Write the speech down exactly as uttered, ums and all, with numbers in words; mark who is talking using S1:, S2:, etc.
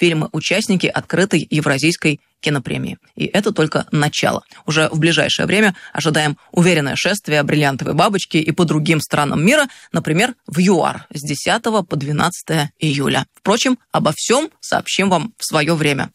S1: фильмы-участники открытой Евразийской кинопремии. И это только начало. Уже в ближайшее время ожидаем уверенное шествие бриллиантовой бабочки и по другим странам мира, например, в ЮАР с десятого по двенадцатое июля. Впрочем, обо всем сообщим вам в свое время.